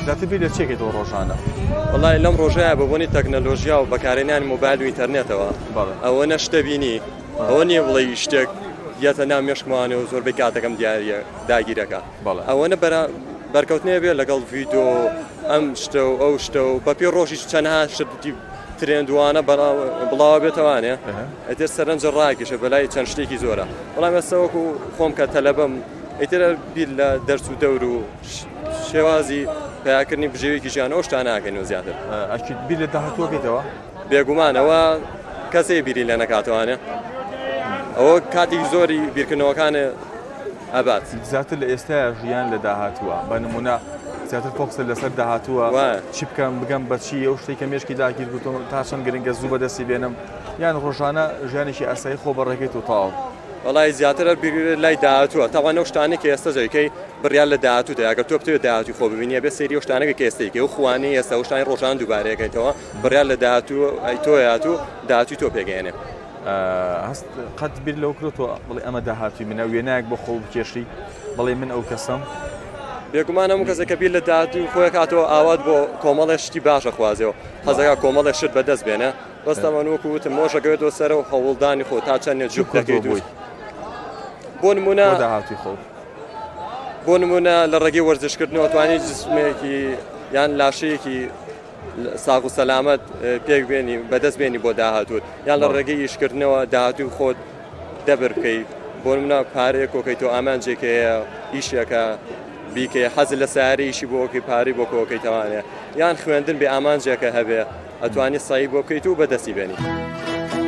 زیاتر بیر لە چێکێتەوە ڕۆژانە؟ وڵای لەم ڕۆژەیە بەبوونی تەکنەلۆژیا و بەکارهێنانی مۆبایل و ئینتەرنێتەوە ئەوە نەشتە بینی ئەوە نییە بڵێ شتێک یەتە ناو مێشکمانە و زۆربەی کاتەکەم دیارە داگیرەکە ئەوەنە بەرکەوتنێ بێت لەگەڵ ڤیدۆ ئەم شتە و ئەو شتە و بەپێ ڕۆژی چەندها شتی ترێندوانە بڵاوە بێتەوانێ ئەتر سەرنجە ڕاکێشە بەلای چەند شتێکی زۆرە بەڵام ئێستاوەکو خۆم کە تەلەبەم ئیترە بیر لە دەرس و دەور و شێوازی پیاکردنی بژێوێکی ژیان ئەو شتان ناکەین و زیاتر ئەچیت بیر لە داهاتووە بێتەوە بێگومانەوە کەسێ بیری لە نەکاتوانێ ئەوە کاتی زۆری بیرکردنەوەکانە ئەبات زیاتر لە ئێستا ژیان لە داهاتووە بە نمونە زیاتر فۆکسە لەسەر داهاتووە چی بکەم بگەم بەچی ئەو شتێک کە مێشکی داگیر بووم تا چەند گرنگە زوو بەدەستی بێنم یان ڕۆژانە ژیانێکی ئاسایی خۆ بەڕێکێت و تاو وڵای زیاترە لای داهاتووە تاوان ئەو شتانێک کە ئێستا جێکەی بڕیان لە داهاتووتە ئەگەر تۆ بتوێت داهاتوی خۆ ببینیە بێ سەیری ئەو شتانێکە کە ئێستێکی و خوانی ئێستا ئەو شتانی ڕۆژان دووبارەیەکەیتەوە بڕیان لە داهاتوو ئەی تۆ هاتوو داهاتوی تۆ پێگەێنێ هەست قەت بیر لەو کرێتەوە بڵێ ئەمە داهاتوی منە وێنایەک بۆ خۆ بکێشی بڵێ من ئەو کەسم بێگومان هەموو کەسێک کە بیر لە داهاتوی خۆی هاتەوە ئاوات بۆ کۆمەڵێ شتی باشە خوازەوە حەزەکە کۆمەڵێ شت بەدەست بێنە بەستەمان وەکو وتم مۆژەکەوێتەوە سەرە و هەوڵدانی خۆ تا چەندێک جوب دەکەیت بۆ نمونە داهاتوی خۆ بۆ نمونە لە ڕێگەی وەرزشکردنەوە توانی جسمێکی یان لاشەیەکی ساغ و سەلامەت پێک بێنی بەدەست بێنی بۆ داهاتوت یان لە ڕێگەی ئیشکردنەوە داهاتوی خۆت دەبر بکەیت بۆ نمونە پارەیەک کۆکەیتەوە ئامانجێکەیە ئیشێکە بیکە حەزت لە سیارەی ئیشی بۆکەی پارەی بۆ کۆکەیتەوانێ یان خوێندن بێ ئامانجێکە هەبێ ئەتوانی سایی بۆ بکەیت و بەدەستی بێنی